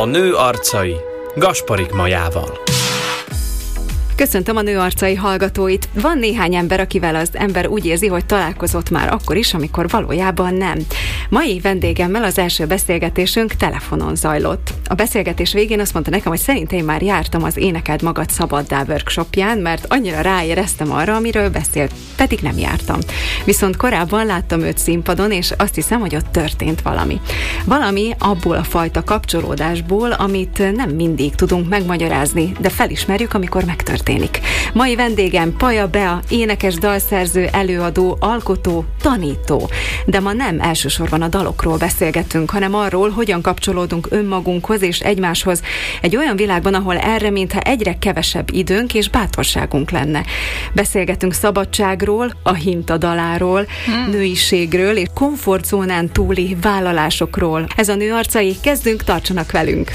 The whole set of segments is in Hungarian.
A nő arcai Gasparik Majával. Köszöntöm a Nő arcai hallgatóit. Van néhány ember, akivel az ember úgy érzi, hogy találkozott már akkor is, amikor valójában nem. Mai vendégemmel az első beszélgetésünk telefonon zajlott. A beszélgetés végén azt mondta nekem, hogy szerint én már jártam az Énekeld magad szabaddá workshopján, mert annyira ráéreztem arra, amiről beszélt, pedig nem jártam. Viszont korábban láttam őt színpadon, és azt hiszem, hogy ott történt valami. Valami abból a fajta kapcsolódásból, amit nem mindig tudunk megmagyarázni, de felismerjük, amikor megtörténik. Mai vendégem Paja Bea, énekes, dalszerző, előadó, alkotó, tanító. De ma nem elsősorban a dalokról beszélgetünk, hanem arról, hogyan kapcsolódunk önmagunkhoz és egymáshoz egy olyan világban, ahol erre mintha egyre kevesebb időnk és bátorságunk lenne. Beszélgetünk szabadságról, a hintadaláról, nőiségről és komfortzónán túli vállalásokról. Ez a Nő arcai, kezdünk, tartsanak velünk!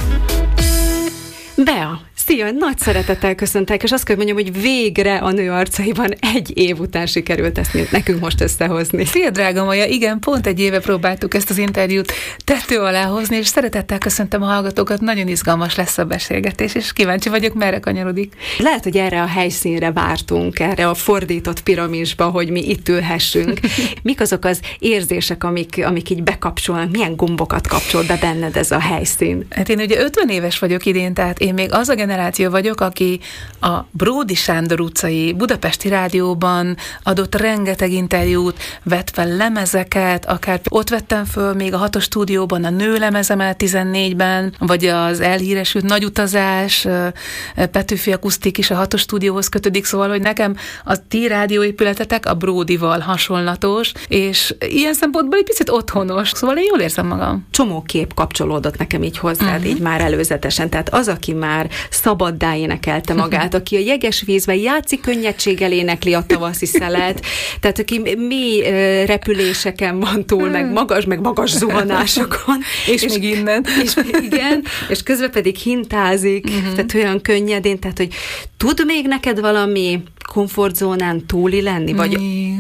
Bea, szia, nagy szeretettel köszöntek, és azt kell mondjam, hogy végre a Nő arcaiban egy év után sikerült ezt nekünk most összehozni. Szia, drága Maja, igen, pont egy éve próbáltuk ezt az interjút tető alá hozni, és szeretettel köszöntöm a hallgatókat, nagyon izgalmas lesz a beszélgetés, és kíváncsi vagyok, merre kanyarodik. Lehet, hogy erre a helyszínre vártunk, erre a fordított piramisba, hogy mi itt ülhessünk. Mik azok az érzések, amik így bekapcsolnak, milyen gombokat kapcsol be benned ez a helyszín? Hát én ugye 50 éves vagyok idén, tehát én még az a generáció vagyok, aki a Bródi Sándor utcai Budapesti Rádióban adott rengeteg interjút, vett fel lemezeket, akár ott vettem föl még a 6-os stúdióban a nőlemezemet 14-ben, vagy az elhíresült Nagy utazás, Petőfi akusztik is a 6-os stúdióhoz kötődik, szóval, hogy nekem a ti rádióépületetek a Bródival hasonlatos, és ilyen szempontból egy picit otthonos, szóval én jól érzem magam. Csomó kép kapcsolódott nekem így hozzád, így már előzetesen, tehát az, aki már szabaddá énekelte magát, aki a jeges vízben játszik könnyedséggel énekli a tavaszi szelet, tehát aki mély repüléseken van túl, meg magas zuhanásokon. és még innen. Igen, és közben pedig hintázik, tehát olyan könnyedén, tehát hogy tud még neked valami komfortzónán túli lenni, vagy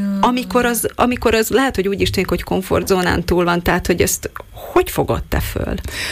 amikor az lehet, hogy úgy is tűnik, hogy komfortzónán túl van, tehát hogy ezt hogy fogod te föl?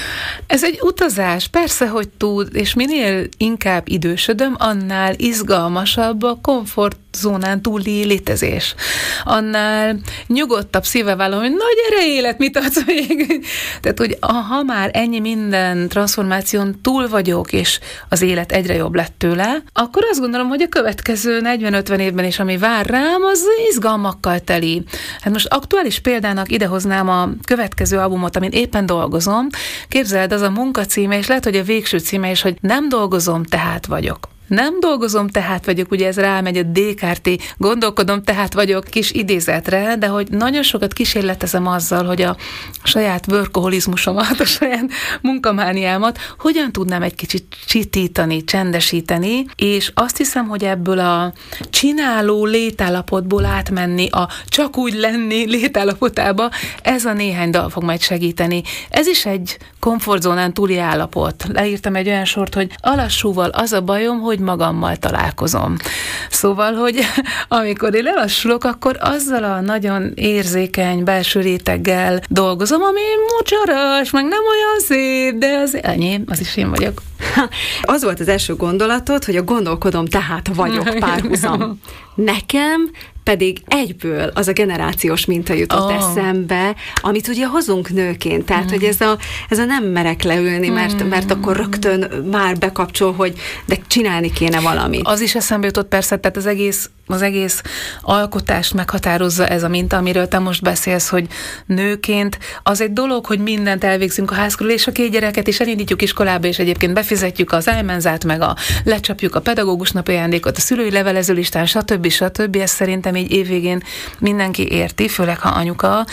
Ez egy utazás, persze, hogy tud, és minél inkább idősödöm, annál izgalmasabb a komfortzónán túli létezés. Annál nyugodtabb szíve vállalom, hogy na gyere élet, mit adsz még? Tehát, hogy ha már ennyi minden transformáción túl vagyok, és az élet egyre jobb lett tőle, akkor azt gondolom, hogy a következő 40-50 évben is, ami vár rám, az izgalmakkal teli. Hát most aktuális példának idehoznám a következő albumot, amin éppen dolgozom. Képzeld, az a munkacíme, és lehet, hogy a végső címe is, hogy nem dolgozom, tehát vagyok. Nem dolgozom, tehát vagyok, ugye ez rámegy a Descartes-i gondolkodom, tehát vagyok kis idézetre, de hogy nagyon sokat kísérletezem azzal, hogy a saját workoholizmusomat, a saját munkamániámat hogyan tudnám egy kicsit csitítani, csendesíteni, és azt hiszem, hogy ebből a csináló létállapotból átmenni a csak úgy lenni létállapotába, ez a néhány dal fog majd segíteni. Ez is egy komfortzónán túli állapot. Leírtam egy olyan sort, hogy a lassúval az a bajom, hogy magammal találkozom. Szóval, hogy amikor én lelassulok, akkor azzal a nagyon érzékeny belső réteggel dolgozom, ami mocsaras, meg nem olyan szép, de az enyém, az is én vagyok. Az volt az első gondolatod, hogy a gondolkodom, tehát vagyok párhuzam. Nekem pedig egyből az a generációs minta jutott eszembe, amit ugye hozunk nőként, tehát hogy ez a nem merek leülni, mert akkor rögtön már bekapcsol, hogy de csinálni kéne valamit. Az is eszembe jutott persze, tehát az egész alkotást meghatározza ez a minta, amiről te most beszélsz, hogy nőként az egy dolog, hogy mindent elvégzünk a ház körül, és a 2 gyereket is elindítjuk iskolába, és egyébként befizetjük az elmenzát, meg lecsapjuk a pedagógus napi ajándékot, a szülői levelező listán, stb. Ezt szerintem így évvégén mindenki érti, főleg ha anyuka.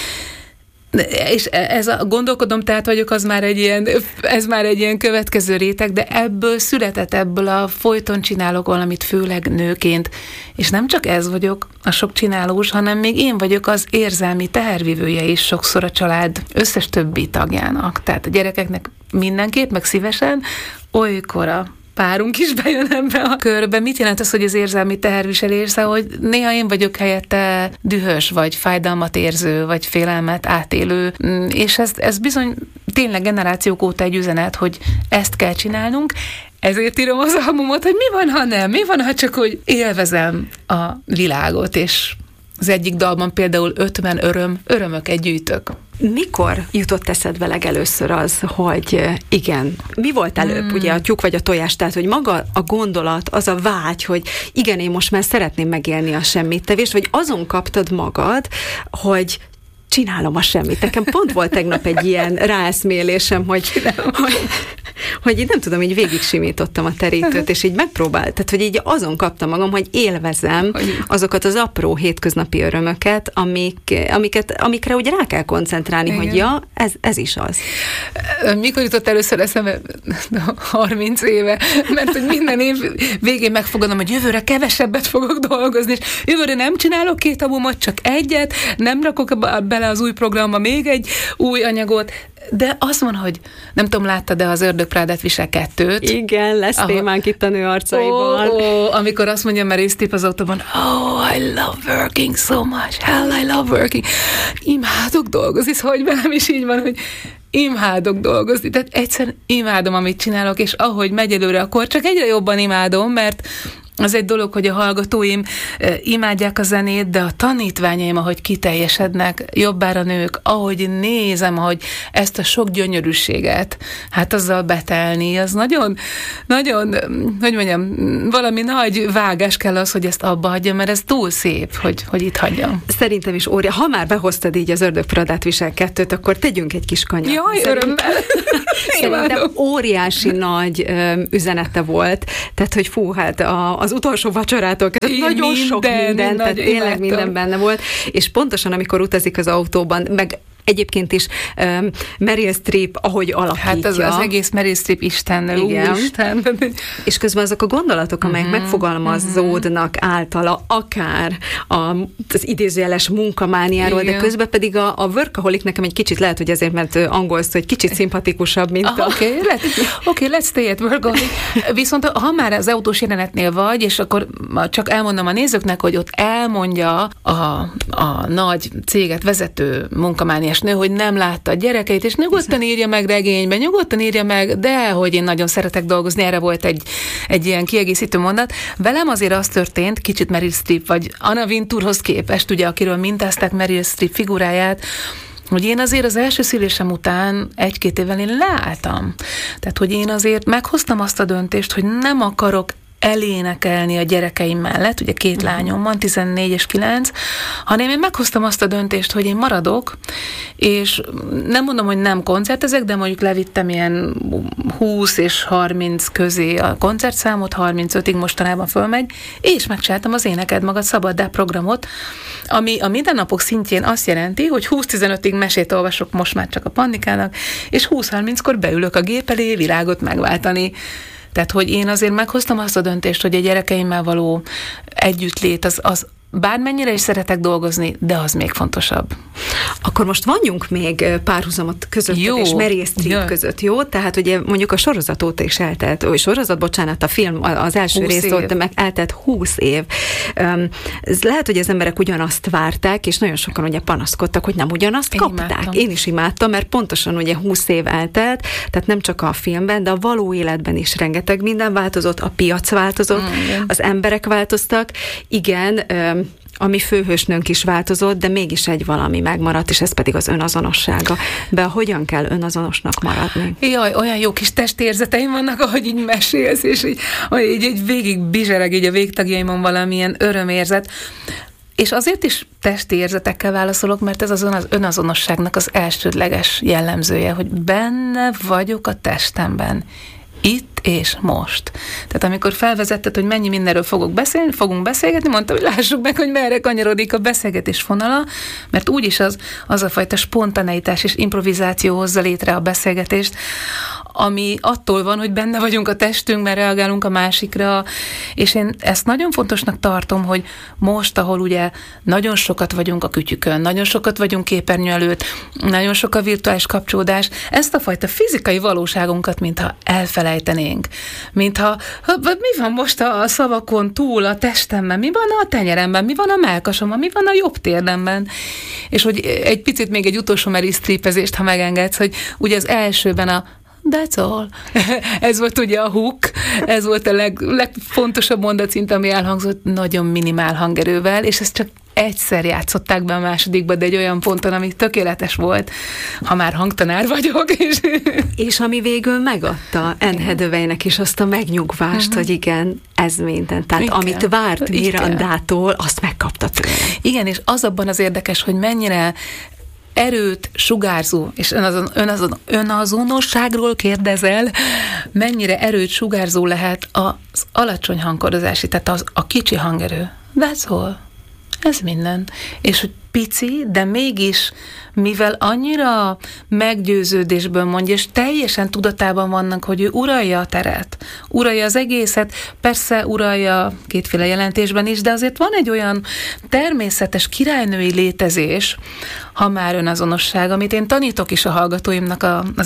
És ez a gondolkodom, tehát vagyok, ez már egy ilyen következő réteg, de ebből született, ebből a folyton csinálok valamit, főleg nőként. És nem csak ez vagyok a sok csinálós, hanem még én vagyok az érzelmi tehervivője is sokszor a család összes többi tagjának. Tehát a gyerekeknek mindenképp, meg szívesen, olykor a párunk is bejön ebbe a körbe. Mit jelent az, hogy az érzelmi teherviselés, hogy néha én vagyok helyette dühös, vagy fájdalmat érző, vagy félelmet átélő, és ez bizony tényleg generációk óta egy üzenet, hogy ezt kell csinálnunk, ezért írom az albumot, hogy mi van, ha nem, mi van, ha csak hogy élvezem a világot, és az egyik dalban például 50 örömöket gyűjtök. Mikor jutott eszedbe legelőször az, hogy igen, mi volt előbb, ugye a tyúk vagy a tojás, tehát hogy maga a gondolat, az a vágy, hogy igen, én most már szeretném megélni a semmittevést, vagy azon kaptad magad, hogy csinálom a semmit. Nekem pont volt tegnap egy ilyen ráeszmélésem, hogy így nem tudom, így végig simítottam a terítőt, és így megpróbált, tehát hogy így azon kaptam magam, hogy élvezem azokat az apró hétköznapi örömöket, amikre úgy rá kell koncentrálni, igen. Hogy ja, ez is az. Mikor jutott először eszembe? 30 éve, mert hogy minden év végén megfogadom, hogy jövőre kevesebbet fogok dolgozni, és jövőre nem csinálok 2 albumot, csak egyet, nem rakok bele az új programba még egy új anyagot, de azt mondom, hogy nem tudom, láttad, de az Ördög Prádát visel 2-t. Igen, lesz témánk itt a Nő arcaiban. Amikor azt mondja Meryl Streep az autóban, I love working so much, hell, I love working. Imádok dolgozni, hogy velem is így van, hogy imádok dolgozni, tehát egyszerűen imádom, amit csinálok, és ahogy megy előre, akkor csak egyre jobban imádom, mert az egy dolog, hogy a hallgatóim imádják a zenét, de a tanítványaim, ahogy kiteljesednek, jobbára nők, ahogy nézem, hogy ezt a sok gyönyörűséget, hát azzal betelni, az nagyon, nagyon, hogy mondjam, valami nagy vágás kell az, hogy ezt abba hagyjam, mert ez túl szép, hogy itt hagyjam. Szerintem is óriási. Ha már behoztad így az Ördög Prádát visel 2-t, akkor tegyünk egy kis kanyart. Jaj, örömmel! Szerintem óriási nagy üzenete volt, tehát, hogy fú, hát az utolsó vacsorától kezdve nagyon sok minden, tehát tényleg minden benne volt, és pontosan amikor utazik az autóban, meg egyébként is Meryl Streep, ahogy alakítja. Hát az egész Meryl Streep Istennel, Isten. És közben azok a gondolatok, amelyek megfogalmazódnak általa, akár az idézőjeles munkamániáról, igen. De közben pedig a workaholic nekem egy kicsit lehet, hogy azért, mert angol szó, hogy kicsit szimpatikusabb, mint Oké, let's stay at workaholic. Viszont ha már az autós jelenetnél vagy, és akkor csak elmondom a nézőknek, hogy ott elmondja a nagy céget vezető munkamániás nő, hogy nem látta a gyerekeit, és nyugodtan írja meg regényben, nyugodtan írja meg, de hogy én nagyon szeretek dolgozni, erre volt egy ilyen kiegészítő mondat. Velem azért az történt, kicsit Meryl Streep, vagy Anna Wintourhoz képest, ugye, akiről mintázták Meryl Streep figuráját, hogy én azért az első szülésem után 1-2 évvel én leálltam. Tehát, hogy én azért meghoztam azt a döntést, hogy nem akarok elénekelni a gyerekeim mellett, ugye 2 lányom van, 14 és 9, hanem én meghoztam azt a döntést, hogy én maradok, és nem mondom, hogy nem koncertezek, de mondjuk levittem ilyen 20 és 30 közé a koncertszámot, 35-ig mostanában fölmegy, és megcsináltam az Énekeld magad szabaddá programot, ami a mindennapok szintjén azt jelenti, hogy 20-15-ig mesét olvasok most már csak a Pannikának, és 20-30-kor beülök a gép elé világot megváltani. Tehát, hogy én azért meghoztam azt a döntést, hogy a gyerekeimmel való együttlét az bármennyire is szeretek dolgozni, de az még fontosabb. Akkor most vonjunk még párhuzamot között és Meryl Streep között, jó? Tehát ugye mondjuk a sorozat óta is eltelt, a film, az első rész óta meg eltelt 20 év. Lehet, hogy az emberek ugyanazt várták, és nagyon sokan ugye panaszkodtak, hogy nem ugyanazt kapták. Imádtam. Én is imádtam, mert pontosan ugye 20 év eltelt, tehát nem csak a filmben, de a való életben is rengeteg minden változott, a piac változott, az emberek változtak, igen, a mi főhősnőnk is változott, de mégis egy valami megmaradt, és ez pedig az önazonossága. De hogyan kell önazonosnak maradni? Jaj, olyan jó kis testérzeteim vannak, ahogy így mesélsz, és így végig bizsereg így a végtagjaimon valamilyen örömérzet. És azért is testi érzetekkel válaszolok, mert ez az önazonosságnak az elsődleges jellemzője, hogy benne vagyok a testemben. Itt és most. Tehát amikor felvezetted, hogy mennyi mindenről fogunk beszélgetni, mondtam, hogy lássuk meg, hogy merre kanyarodik a beszélgetés vonala, mert úgyis az a fajta spontaneitás és improvizáció hozza létre a beszélgetést, ami attól van, hogy benne vagyunk a testünkben, reagálunk a másikra, és én ezt nagyon fontosnak tartom, hogy most, ahol ugye nagyon sokat vagyunk a kütyükön, nagyon sokat vagyunk képernyő előtt, nagyon sok a virtuális kapcsolódás, ezt a fajta fizikai valóságunkat, mintha elfelejtenénk. Mintha, mi van most a szavakon túl a testemben, mi van a tenyeremben, mi van a mellkasomban, mi van a jobb térdemben. És hogy egy picit még egy utolsó Meryl Streepezést, ha megengedsz, hogy ugye az elsőben a that's all. Ez volt ugye a hook, ez volt a legfontosabb mondatszint, ami elhangzott nagyon minimál hangerővel, és ezt csak egyszer játszották be a másodikba, de egy olyan ponton, ami tökéletes volt, ha már hangtanár vagyok. És ami végül megadta Anne Hathawaynek is azt a megnyugvást, hogy igen, ez minden. Tehát igen, amit várt Mirandától, azt megkapta tőle. Igen, és az abban az érdekes, hogy mennyire erőt sugárzó, és önazonosságról kérdezel, mennyire erőt sugárzó lehet az alacsony hangkorozási, tehát a kicsi hangerő. That's all. Ez minden. És hogy pici, de mégis, mivel annyira meggyőződésből mondja, és teljesen tudatában vannak, hogy ő uralja a teret, uralja az egészet, persze uralja kétféle jelentésben is, de azért van egy olyan természetes királynői létezés, ha már önazonosság, amit én tanítok is a hallgatóimnak az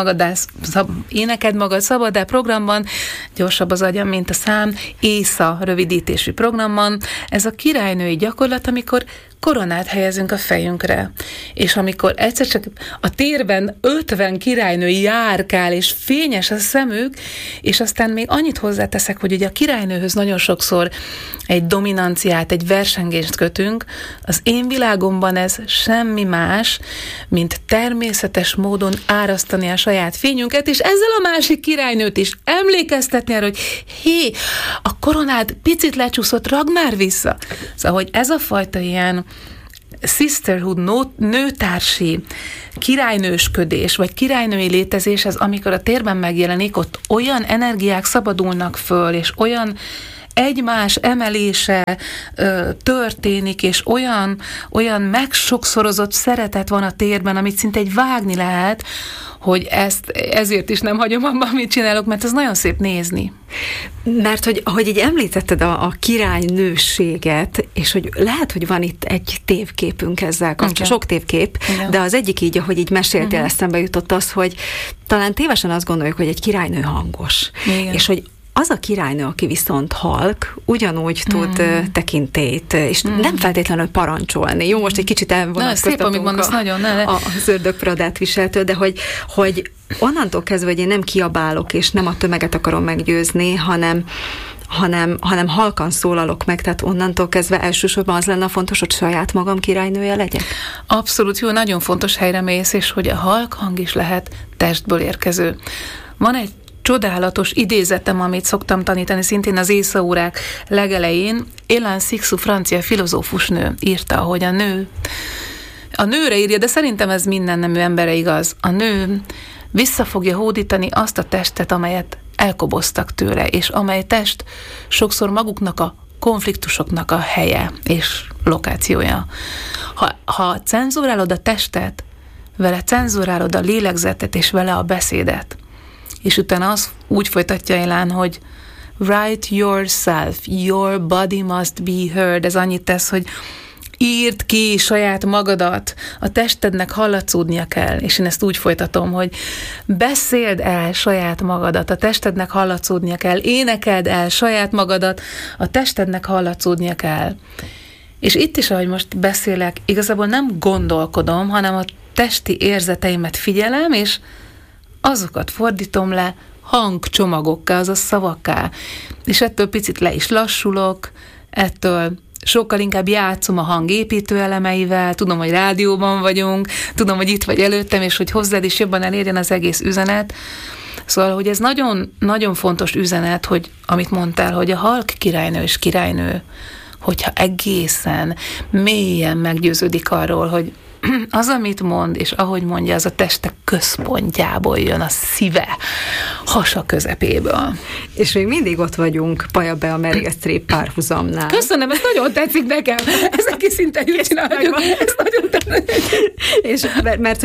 Éneked magad szabaddá programban, gyorsabb az agyam, mint a szám, ÉSZA rövidítésű programban. Ez a királynői gyakorlat, amikor koronát helyezünk a fejünkre. És amikor egyszer csak a térben 50 királynő járkál, és fényes a szemük, és aztán még annyit hozzáteszek, hogy ugye a királynőhöz nagyon sokszor egy dominanciát, egy versengést kötünk, az én világomban ez semmi más, mint természetes módon árasztani a saját fényünket, és ezzel a másik királynőt is emlékeztetni arra, hogy hé, a koronád picit lecsúszott, ragd már vissza. Szóval, hogy ez a fajta ilyen sisterhood, nőtársi királynősködés, vagy királynői létezés, ez amikor a térben megjelenik, ott olyan energiák szabadulnak föl, és olyan egymás emelése történik, és olyan megsokszorozott szeretet van a térben, amit szinte egy vágni lehet, hogy ezért is nem hagyom abban, amit csinálok, mert ez nagyon szép nézni. Mert hogy ahogy így említetted a királynőséget, és hogy lehet, hogy van itt egy tévképünk ezzel kapcsolatban, sok tévkép, igen. De az egyik így, ahogy így meséltél, eszembe jutott az, hogy talán tévesen azt gondoljuk, hogy egy királynő hangos. Igen. És hogy az a királynő, aki viszont halk, ugyanúgy tud tekintélyt, és nem feltétlenül parancsolni. Jó, most egy kicsit elvonatkoztatunk az ördögpradát viseltől, de hogy onnantól kezdve, hogy én nem kiabálok, és nem a tömeget akarom meggyőzni, hanem halkan szólalok meg, tehát onnantól kezdve elsősorban az lenne fontos, hogy saját magam királynője legyek? Abszolút jó, nagyon fontos helyre mész, és hogy a halk hang is lehet testből érkező. Van egy csodálatos idézetem, amit szoktam tanítani szintén az észaórák legelején. Hélène Cixous, francia filozófusnő írta, hogy a nőre írja, de szerintem ez minden nemű emberre igaz. A nő vissza fogja hódítani azt a testet, amelyet elkoboztak tőle, és amely test sokszor maguknak a konfliktusoknak a helye és lokációja. Ha cenzúrálod a testet, vele cenzúrálod a lélegzetet és vele a beszédet, és utána az úgy folytatja Hélène, hogy write yourself, your body must be heard. Ez annyit tesz, hogy írd ki saját magadat, a testednek hallatszódnia kell, és én ezt úgy folytatom, hogy beszéld el saját magadat, a testednek hallatszódnia kell, énekeld el saját magadat, a testednek hallatszódnia kell. És itt is, ahogy most beszélek, igazából nem gondolkodom, hanem a testi érzeteimet figyelem, és azokat fordítom le hangcsomagokká, azaz szavakká. És ettől picit le is lassulok, ettől sokkal inkább játszom a hang építő elemeivel, tudom, hogy rádióban vagyunk, tudom, hogy itt vagy előttem, és hogy hozzád is jobban elérjen az egész üzenet. Szóval, hogy ez nagyon, nagyon fontos üzenet, hogy amit mondtál, hogy a halk királynő és királynő, hogyha egészen mélyen meggyőződik arról, hogy az, amit mond, és ahogy mondja, az a teste központjából jön, a szíve, hasa közepéből. És még mindig ott vagyunk, Paja be a Meryl Streep párhuzamnál. Köszönöm, ez nagyon tetszik nekem. Ez egész szinten jól csináljuk. Ez nagyon tetszik. És mert hogy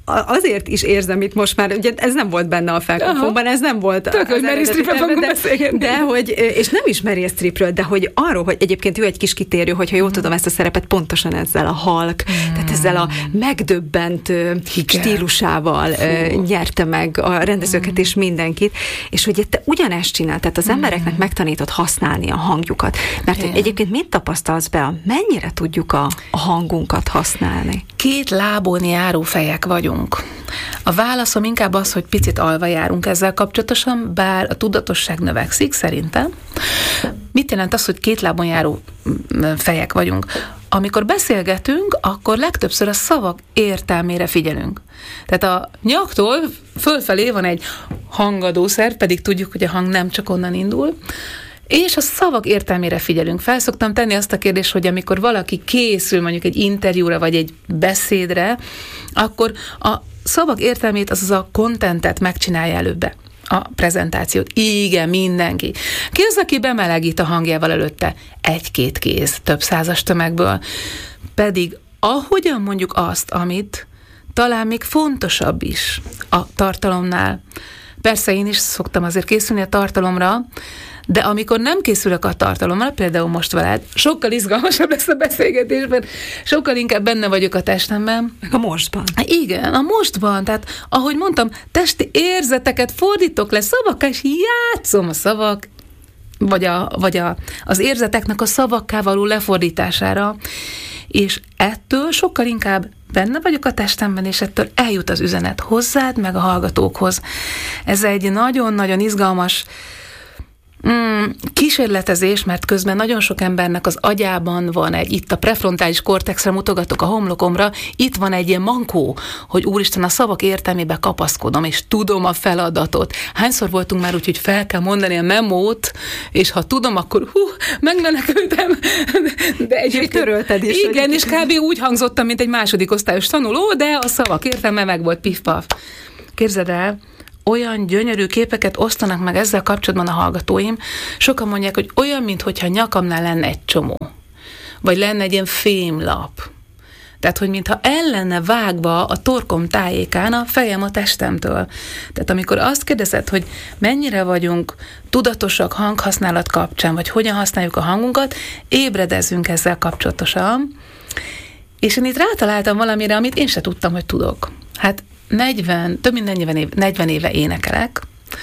azért is érzem itt most már, ugye ez nem volt benne a felkonfóban, ez nem volt tök, hogy Meryl Streepről fogunk beszélgetni. De hogy, és nem is Meryl Streepről, de hogy arról, hogy egyébként ő egy kis kitérő, hogyha jól tudom ezt a szerepet, pontosan ezzel a Hulk, tehát ezzel a megdöbbentő stílusával nyerte meg a rendezőket és mindenkit, és hogy te ugyanezt csinál, tehát az embereknek megtanítod használni a hangjukat. Mert hogy egyébként mit tapasztalsz be, mennyire tudjuk a hangunkat használni? 2 lábon járó fejek vagyunk. A válaszom inkább az, hogy picit alva járunk ezzel kapcsolatosan, bár a tudatosság növekszik szerintem. Mit jelent az, hogy 2 lábon járó fejek vagyunk? Amikor beszélgetünk, akkor legtöbbször a szavak értelmére figyelünk. Tehát a nyaktól fölfelé van egy hangadószer, pedig tudjuk, hogy a hang nem csak onnan indul, és a szavak értelmére figyelünk. Felszoktam tenni azt a kérdést, hogy amikor valaki készül mondjuk egy interjúra, vagy egy beszédre, akkor a szavak értelmét, azaz a contentet megcsinálja előbbe, a prezentációt. Igen, mindenki. Ki az, aki bemelegít a hangjával előtte? 1-2 kéz, több százas tömegből. Pedig ahogyan mondjuk azt, amit talán még fontosabb is a tartalomnál. Persze én is szoktam azért készülni a tartalomra, de amikor nem készülök a tartalomra, például most veled, sokkal izgalmasabb lesz a beszélgetésben, sokkal inkább benne vagyok a testemben. Meg a mostban. Igen, a mostban, tehát ahogy mondtam, testi érzeteket fordítok le szavakkal, és játszom a szavak, vagy az érzeteknek a szavakká való lefordítására, és ettől sokkal inkább benne vagyok a testemben, és ettől eljut az üzenet hozzád, meg a hallgatókhoz. Ez egy nagyon-nagyon izgalmas kísérletezés, mert közben nagyon sok embernek az agyában van itt a prefrontális kortexre mutogatok a homlokomra, itt van egy ilyen mankó, hogy úristen, a szavak értelmébe kapaszkodom, és tudom a feladatot. Hányszor voltunk már úgy, hogy fel kell mondani a memót, és ha tudom, akkor megmenekültem. De egyébként törölted is. Igen, és kb. Úgy hangzottam, mint egy másodikosztályos tanuló, de a szavak értelme meg volt pif-paf. Képzeld el, olyan gyönyörű képeket osztanak meg ezzel kapcsolatban a hallgatóim. Sokan mondják, hogy olyan, mintha nyakamnál lenne egy csomó. Vagy lenne egy ilyen fémlap. Tehát, hogy mintha el lenne vágva a torkom tájékán a fejem a testemtől. Tehát amikor azt kérdezed, hogy mennyire vagyunk tudatosak hanghasználat kapcsán, vagy hogyan használjuk a hangunkat, ébredezünk ezzel kapcsolatosan. És én itt rátaláltam valamire, amit én se tudtam, hogy tudok. Hát több mint 40 éve énekelek,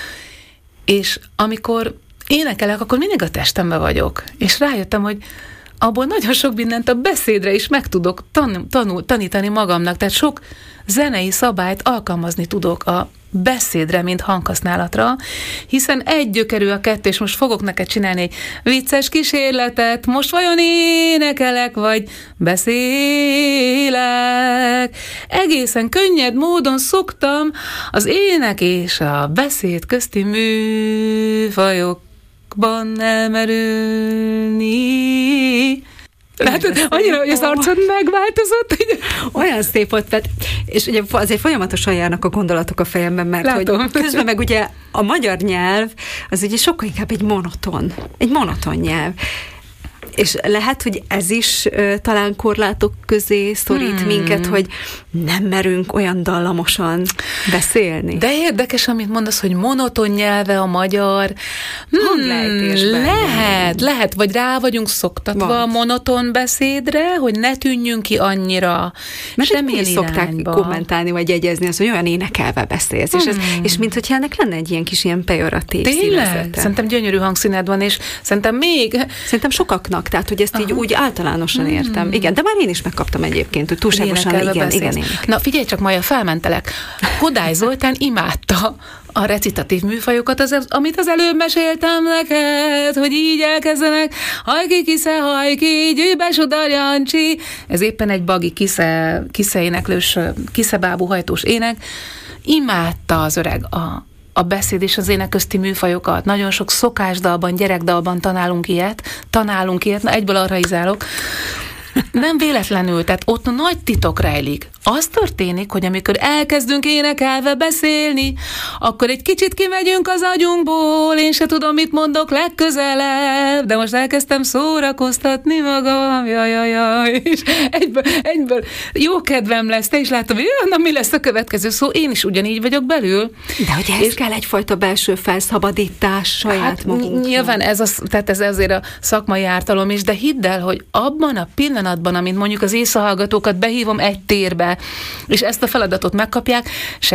és amikor énekelek, akkor mindig a testemben vagyok. És rájöttem, hogy abból nagyon sok mindent a beszédre is meg tudok tanítani magamnak, tehát sok zenei szabályt alkalmazni tudok a beszédre, mint hanghasználatra, hiszen egy gyökerű a kettő, és most fogok neked csinálni egy vicces kísérletet, most vajon énekelek, vagy beszélek. Egészen könnyed módon szoktam az ének és a beszéd közti műfajokban elmerülni. Látod, annyira, hogy az arcod megváltozott. Olyan szép volt, és ugye azért folyamatosan járnak a gondolatok a fejemben, mert látom. Hogy közben meg ugye a magyar nyelv, az ugye sokkal inkább egy monoton nyelv. És lehet, hogy ez is talán korlátok közé szorít minket, hogy nem merünk olyan dallamosan beszélni. De érdekes, amit mondasz, hogy monoton nyelve a magyar. Hanglejtésben. Lehet, vagy rá vagyunk szoktatva a monoton beszédre, hogy ne tűnjünk ki annyira. Mert semmilyen szokták kommentálni, vagy jegyezni az, hogy olyan énekelve beszélsz. És minthogyha ennek lenne egy ilyen kis ilyen pejoratív színezete. Szerintem gyönyörű hangszíned van, és szerintem sokaknak. Tehát, hogy ezt így úgy általánosan értem. Igen, de már én is megkaptam egyébként, hogy túlságosan igen. Na figyelj csak, Maja, felmentelek. Kodály Zoltán imádta a recitatív műfajokat, amit az előbb meséltem neked, hogy így elkezdenek, hajki, kisze, hajki, gyűjbe, sudar, Jancsi. Ez éppen egy bagi kiszeéneklős, kiszebábú hajtós ének. Imádta az öreg a beszéd és az ének közti műfajokat. Nagyon sok szokásdalban, gyerekdalban tanálunk ilyet. Na, egyből arra izálok. nem véletlenül, tehát ott nagy titok rejlik. Az történik, hogy amikor elkezdünk énekelve beszélni, akkor egy kicsit kimegyünk az agyunkból, én se tudom, mit mondok legközelebb, de most elkezdtem szórakoztatni magam, jajajaj, és egyből jó kedvem lesz, te is látom, hogy na mi lesz a következő szó, én is ugyanígy vagyok belül. De hogy ez kell egyfajta belső felszabadítás saját magunknak. Nyilván tehát ez azért a szakmai ártalom is, de hidd el, hogy abban a pillanatban, amint mondjuk az észahallgatókat behívom egy térbe, és ezt a feladatot megkapják,